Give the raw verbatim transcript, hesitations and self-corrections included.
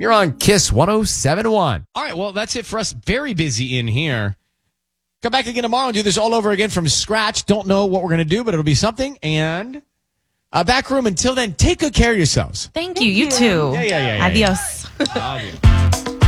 You're on Kiss one oh seven point one. All right, well, that's it for us. Very busy in here. Come back again tomorrow and do this all over again from scratch. Don't know what we're going to do, but it'll be something. And uh, back room. Until then, take good care of yourselves. Thank you. You too. Yeah, yeah, yeah. yeah, Adios. yeah. Adios.